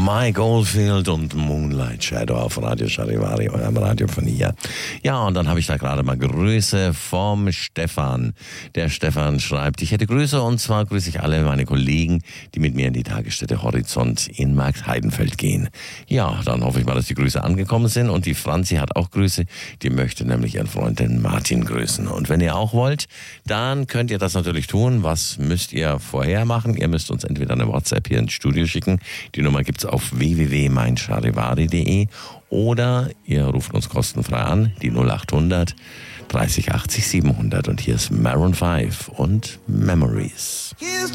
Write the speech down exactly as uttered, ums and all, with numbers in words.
Mike Oldfield und Moonlight Shadow auf Radio Charivari, eurem Radio von hier. Ja, und dann habe ich da gerade mal Grüße vom Stefan. Der Stefan schreibt, ich hätte Grüße, und zwar grüße ich alle meine Kollegen, die mit mir in die Tagesstätte Horizont in Marktheidenfeld gehen. Ja, dann hoffe ich mal, dass die Grüße angekommen sind, und die Franzi hat auch Grüße, die möchte nämlich ihren Freund den Martin grüßen. Und wenn ihr auch wollt, dann könnt ihr das natürlich tun. Was müsst ihr vorher machen? Ihr müsst uns entweder eine WhatsApp hier ins Studio schicken. Die Nummer gibt's auf w w w punkt mein charivari punkt de, oder ihr ruft uns kostenfrei an, die null acht hundert dreißig achtzig siebenhundert. Und hier ist Maroon fünf und Memories.